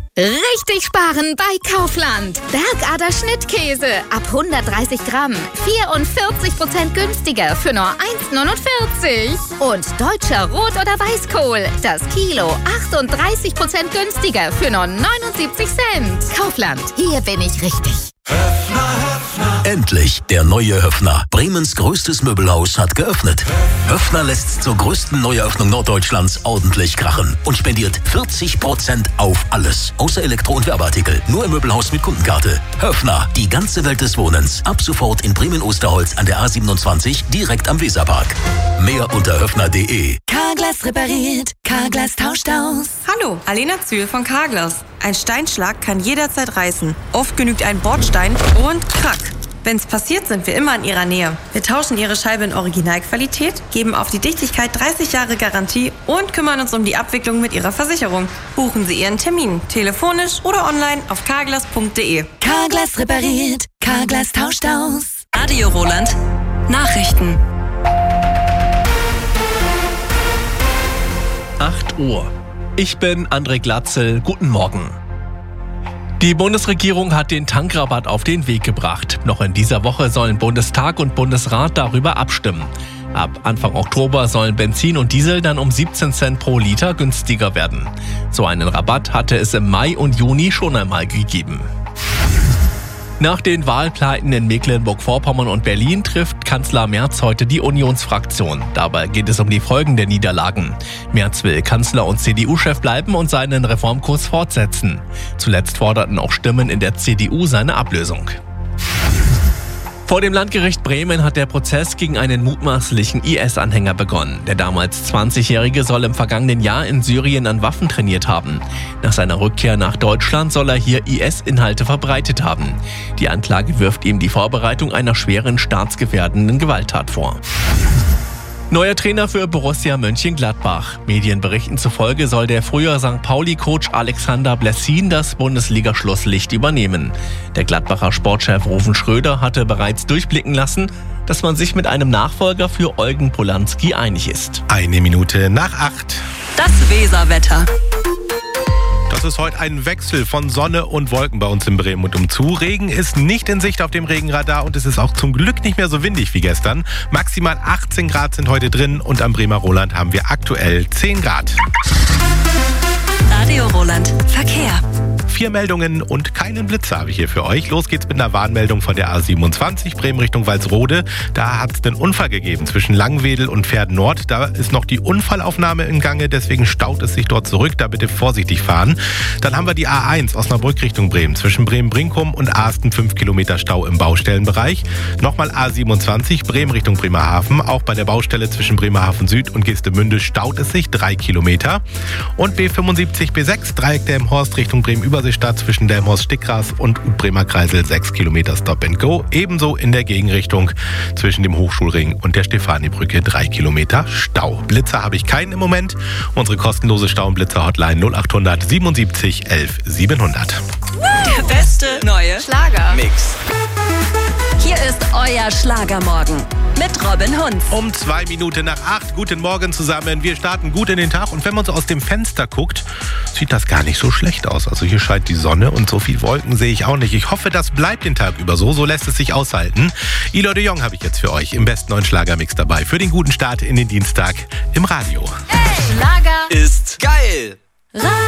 Richtig sparen bei Kaufland. Bergader Schnittkäse ab 130 Gramm. 44% günstiger für nur 1,49. Und deutscher Rot- oder Weißkohl. Das Kilo 38% günstiger für nur 79 Cent. Kaufland, hier bin ich richtig. Endlich der neue Höffner. Bremens größtes Möbelhaus hat geöffnet. Höffner lässt zur größten Neueröffnung Norddeutschlands ordentlich krachen und spendiert 40% auf alles. Außer Elektro- und Werbeartikel. Nur im Möbelhaus mit Kundenkarte. Höffner, die ganze Welt des Wohnens. Ab sofort in Bremen-Osterholz an der A27 direkt am Weserpark. Mehr unter höffner.de. Carglass repariert, Carglass tauscht aus. Hallo, Alena Zühl von Carglass. Ein Steinschlag kann jederzeit reißen. Oft genügt ein Bordstein und krack. Wenn's passiert, sind wir immer in Ihrer Nähe. Wir tauschen Ihre Scheibe in Originalqualität, geben auf die Dichtigkeit 30 Jahre Garantie und kümmern uns um die Abwicklung mit Ihrer Versicherung. Buchen Sie Ihren Termin, telefonisch oder online auf carglass.de. Carglass repariert, Carglass tauscht aus. Radio Roland. Nachrichten. 8 Uhr. Ich bin André Glatzel. Guten Morgen. Die Bundesregierung hat den Tankrabatt auf den Weg gebracht. Noch in dieser Woche sollen Bundestag und Bundesrat darüber abstimmen. Ab Anfang Oktober sollen Benzin und Diesel dann um 17 Cent pro Liter günstiger werden. So einen Rabatt hatte es im Mai und Juni schon einmal gegeben. Nach den Wahlpleiten in Mecklenburg-Vorpommern und Berlin trifft Kanzler Merz heute die Unionsfraktion. Dabei geht es um die Folgen der Niederlagen. Merz will Kanzler und CDU-Chef bleiben und seinen Reformkurs fortsetzen. Zuletzt forderten auch Stimmen in der CDU seine Ablösung. Vor dem Landgericht Bremen hat der Prozess gegen einen mutmaßlichen IS-Anhänger begonnen. Der damals 20-Jährige soll im vergangenen Jahr in Syrien an Waffen trainiert haben. Nach seiner Rückkehr nach Deutschland soll er hier IS-Inhalte verbreitet haben. Die Anklage wirft ihm die Vorbereitung einer schweren staatsgefährdenden Gewalttat vor. Neuer Trainer für Borussia Mönchengladbach. Medienberichten zufolge soll der frühere St. Pauli-Coach Alexander Blessin das Bundesliga-Schlusslicht übernehmen. Der Gladbacher Sportchef Rufen Schröder hatte bereits durchblicken lassen, dass man sich mit einem Nachfolger für Eugen Polanski einig ist. 1:01 nach 8. Das Weserwetter. Das ist heute ein Wechsel von Sonne und Wolken bei uns in Bremen und umzu. Regen ist nicht in Sicht auf dem Regenradar und es ist auch zum Glück nicht mehr so windig wie gestern. Maximal 18 Grad sind heute drin und am Bremer Roland haben wir aktuell 10 Grad. Radio Roland. Verkehr. 4 Meldungen und keinen Blitzer habe ich hier für euch. Los geht's mit einer Warnmeldung von der A27, Bremen Richtung Walsrode. Da hat es einen Unfall gegeben zwischen Langwedel und Pferden Nord. Da ist noch die Unfallaufnahme im Gange, deswegen staut es sich dort zurück. Da bitte vorsichtig fahren. Dann haben wir die A1 Osnabrück Richtung Bremen. Zwischen Bremen-Brinkum und Asten 5 Kilometer Stau im Baustellenbereich. Nochmal A27 Bremen Richtung Bremerhaven. Auch bei der Baustelle zwischen Bremerhaven Süd und Geestemünde staut es sich 3 Kilometer. Und B75 B6 Dreieck Delmenhorst Richtung Bremen-Überseestadt zwischen Delmenhorst-Stickgras und Bremer Kreisel 6 Kilometer Stop and Go. Ebenso in der Gegenrichtung zwischen dem Hochschulring und der Stefanibrücke 3 Kilometer Stau. Blitzer habe ich keinen im Moment. Unsere kostenlose Stau- und Blitzer-Hotline 0800 77 11 700. Der beste neue Schlager-Mix. Hier ist euer Schlagermorgen mit Robin Hunz. Um 2:02 nach 8. Guten Morgen zusammen. Wir starten gut in den Tag und wenn man so aus dem Fenster guckt, sieht das gar nicht so schlecht aus. Also hier scheint die Sonne und so viel Wolken sehe ich auch nicht. Ich hoffe, das bleibt den Tag über so. So lässt es sich aushalten. Ilo de Jong habe ich jetzt für euch im besten neuen Schlagermix dabei. Für den guten Start in den Dienstag im Radio. Hey, Schlager ist geil.